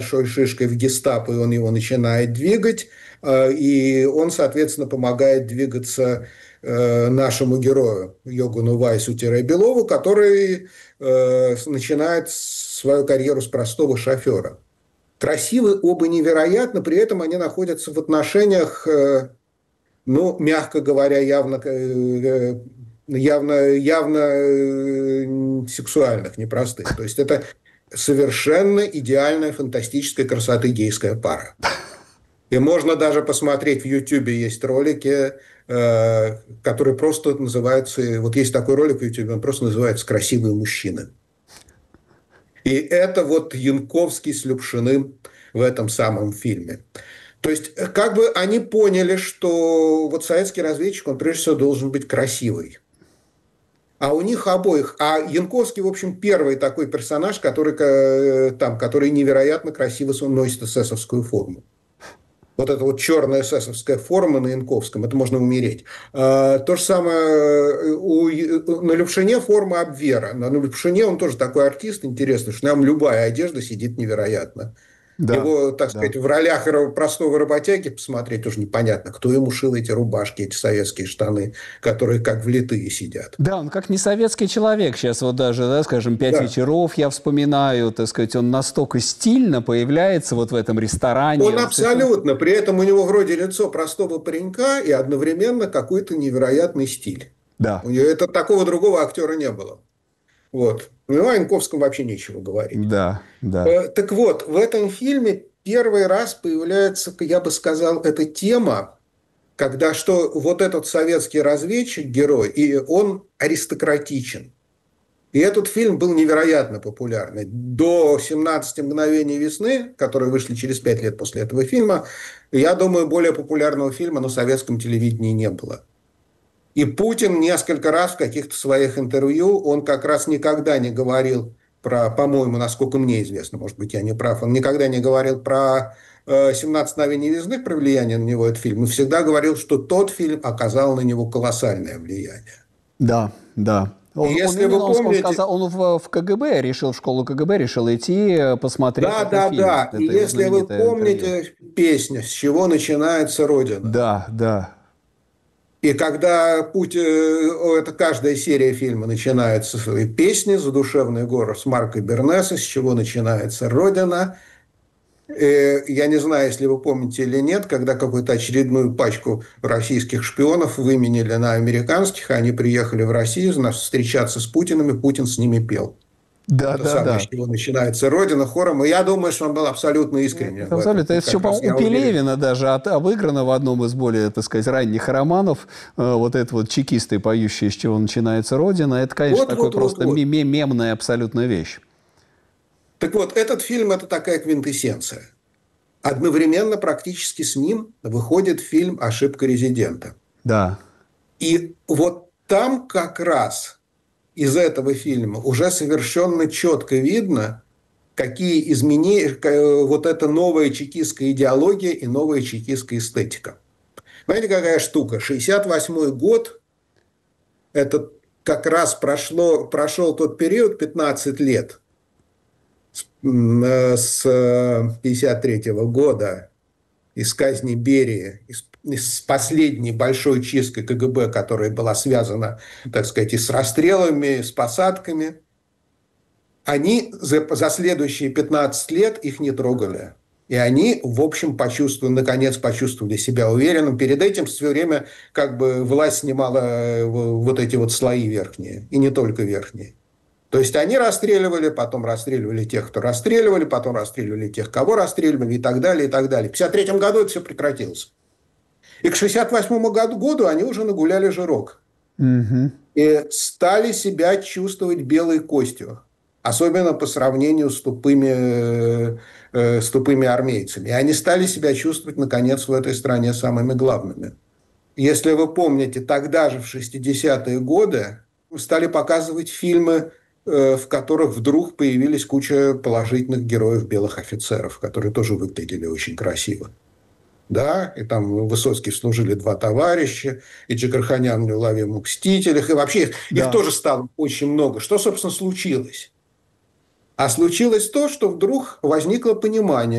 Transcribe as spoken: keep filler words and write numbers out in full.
большой шишкой в гестапо, и он его начинает двигать, и он, соответственно, помогает двигаться нашему герою Йогану Вайсу-Белову, который начинает свою карьеру с простого шофера. Красивы оба невероятно, при этом они находятся в отношениях, ну, мягко говоря, явно, явно, явно сексуальных, непростых. То есть это совершенно идеальная, фантастическая красоты гейская пара. И можно даже посмотреть, в Ютьюбе есть ролики, которые просто называются... Вот есть такой ролик в Ютьюбе, он просто называется «Красивые мужчины». И это вот Янковский с Любшиным в этом самом фильме. То есть, как бы они поняли, что вот советский разведчик, он прежде всего должен быть красивый. А у них обоих... А Янковский, в общем, первый такой персонаж, который, там, который невероятно красиво носит эсэсовскую форму. Вот эта вот черная эсэсовская форма на Янковском, это можно умереть. А, то же самое у, на Любшине форма Абвера. На Любшине он тоже такой артист интересный, что нам любая одежда сидит невероятно. Да, его, так сказать, да. В ролях простого работяги посмотреть тоже непонятно, кто ему шил эти рубашки, эти советские штаны, которые как влитые сидят. Да, он как не советский человек. Сейчас вот даже, да, скажем, «Пять да. вечеров» я вспоминаю, так сказать, он настолько стильно появляется вот в этом ресторане. Он абсолютно, при этом у него вроде лицо простого паренька и одновременно какой-то невероятный стиль. Да. У него это, такого другого актера не было. Вот. Ну, о Янковском вообще нечего говорить. Да, да. Так вот, в этом фильме первый раз появляется, я бы сказал, эта тема, когда что вот этот советский разведчик, герой, и он аристократичен. И этот фильм был невероятно популярный. До «семнадцати мгновений весны», которые вышли через пять лет после этого фильма, я думаю, более популярного фильма на советском телевидении не было. И Путин несколько раз в каких-то своих интервью, он как раз никогда не говорил про, по-моему, насколько мне известно, может быть, я не прав, он никогда не говорил про э, «семнадцать мгновений весны», про влияние на него этот фильм, и всегда говорил, что тот фильм оказал на него колоссальное влияние. Да, да. Он, Если он, вы он, помните... он, сказал, он в, в КГБ решил, в школу КГБ решил идти посмотреть да, этот да, фильм. Да, да, да. И если вы помните интервью. песню «С чего начинается Родина». Да, да. И когда Путин, это каждая серия фильма начинается с своей песни «Задушевный город» с Марко Бернеса, «С чего начинается Родина». Я не знаю, если вы помните или нет, когда какую-то очередную пачку российских шпионов выменили на американских, они приехали в Россию встречаться с Путиным, и Путин с ними пел. Да, это да, самое, да. с чего начинается Родина, хором. И я думаю, что он был абсолютно искренен. Это, абсолютно. Это еще, по-моему, у Пелевина даже от, обыграно в одном из более, так сказать, ранних романов. Э, вот это вот чекисты, поющие, с чего начинается Родина. Это, конечно, вот, такой вот, просто вот, вот. мемная абсолютно вещь. Так вот, этот фильм – это такая квинтэссенция. Одновременно практически с ним выходит фильм «Ошибка резидента». Да. И вот там как раз из этого фильма уже совершенно четко видно, какие изменения, вот эта новая чекистская идеология и новая чекистская эстетика. Знаете, какая штука? шестьдесят восьмой год, это как раз прошло, прошел тот период, пятнадцать лет, с пятьдесят третьего года, из казни Берии, из, из последней большой чисткой КГБ, которая была связана, так сказать, и с расстрелами, с посадками, они за, за следующие пятнадцать лет их не трогали. И они, в общем, почувствовали, наконец почувствовали себя уверенным. Перед этим все время как бы власть снимала вот эти вот слои верхние, и не только верхние. То есть они расстреливали, потом расстреливали тех, кто расстреливали, потом расстреливали тех, кого расстреливали, и так далее, и так далее. В пятьдесят третьем году это все прекратилось. И к шестьдесят восьмому году они уже нагуляли жирок. Угу. И стали себя чувствовать белой костью. Особенно по сравнению с тупыми, э, с тупыми армейцами. И они стали себя чувствовать, наконец, в этой стране самыми главными. Если вы помните, тогда же, в шестидесятые годы, стали показывать фильмы, в которых вдруг появились куча положительных героев белых офицеров, которые тоже выглядели очень красиво. Да, и там Высоцкий служили два товарища, и Джигарханян в «Неуловимых мстителях», и вообще их, да. их тоже стало очень много. Что, собственно, случилось? А случилось то, что вдруг возникло понимание,